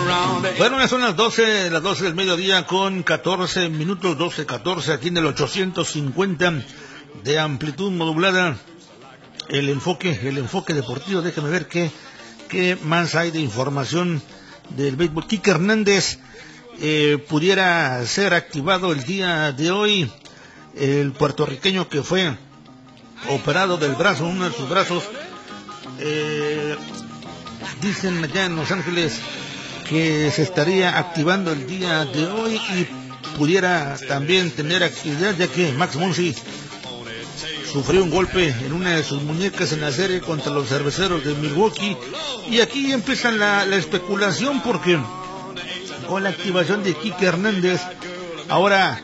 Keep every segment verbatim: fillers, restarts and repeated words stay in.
Bueno, ya son las doce, las doce del mediodía con catorce minutos, doce catorce, aquí en el ochocientos cincuenta de amplitud modulada. El enfoque, el enfoque deportivo, déjame ver qué, qué más hay de información del béisbol. Kike Hernández eh, pudiera ser activado el día de hoy. El puertorriqueño que fue operado del brazo, uno de sus brazos, eh, dicen allá en Los Ángeles que se estaría activando el día de hoy y pudiera también tener actividad, ya que Max Muncy sufrió un golpe en una de sus muñecas en la serie contra los cerveceros de Milwaukee. Y aquí empieza la, la especulación, porque con la activación de Kike Hernández, ahora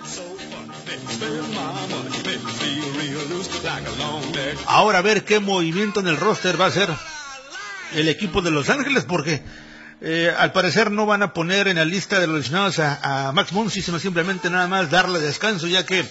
ahora a ver qué movimiento en el roster va a hacer el equipo de Los Ángeles, porque eh, al parecer no van a poner en la lista de los lesionados a, a Max Muncy, sino simplemente nada más darle descanso, ya que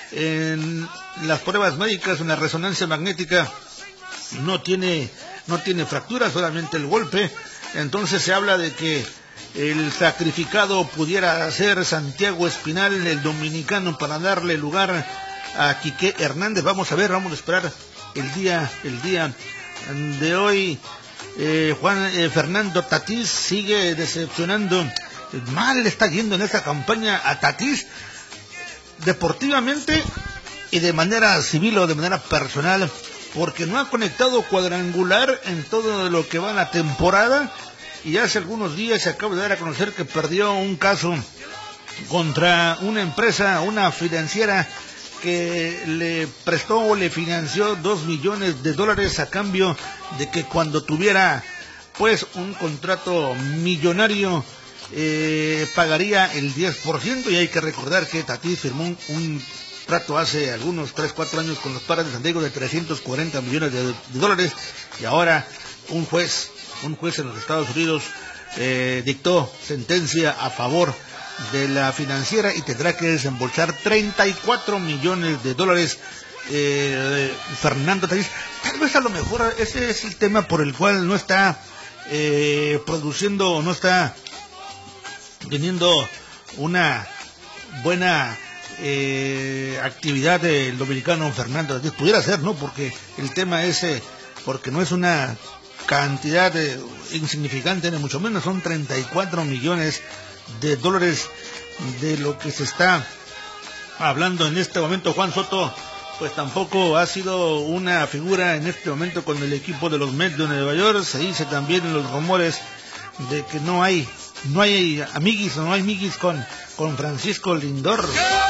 en las pruebas médicas, en la resonancia magnética, no tiene no tiene fractura, solamente el golpe. Entonces se habla de que el sacrificado pudiera ser Santiago Espinal, el dominicano, para darle lugar a Kike Hernández. Vamos a ver, vamos a esperar el día el día de hoy. eh, Juan eh, Fernando Tatís sigue decepcionando. Mal le está yendo en esta campaña a Tatís, deportivamente y de manera civil o de manera personal, porque no ha conectado cuadrangular en todo lo que va la temporada. Y hace algunos días se acaba de dar a conocer que perdió un caso contra una empresa, una financiera, que le prestó o le financió dos millones de dólares a cambio de que cuando tuviera pues un contrato millonario eh, pagaría el diez por ciento. Y hay que recordar que Tatís firmó un, un trato hace algunos tres, cuatro años con los Padres de San Diego de trescientos cuarenta millones de, de dólares, y ahora un juez un juez en los Estados Unidos eh, dictó sentencia a favor de la financiera y tendrá que desembolsar treinta y cuatro millones de dólares. eh, Fernando Tatís, tal vez a lo mejor ese es el tema por el cual no está eh, produciendo o no está teniendo una buena eh, actividad del dominicano Fernando Tatís. Pudiera ser, ¿no? Porque el tema es eh, porque no es una cantidad de, insignificante, ni mucho menos, son treinta y cuatro millones de dólares de lo que se está hablando en este momento. Juan Soto pues tampoco ha sido una figura en este momento con el equipo de los Mets de Nueva York. Se dice también en los rumores de que no hay no hay amiguis o no hay miguis con, con Francisco Lindor.